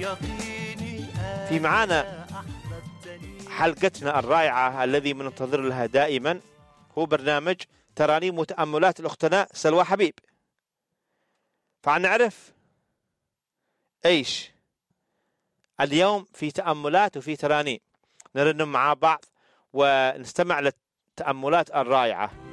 في معانا حلقتنا الرائعة الذي منتظر لها دائما، هو برنامج ترانيم وتأملات الأختنا سلوى حبيب. فنعرف ايش اليوم في تأملات وفي ترانيم، نرنم مع بعض ونستمع للتأملات الرائعة.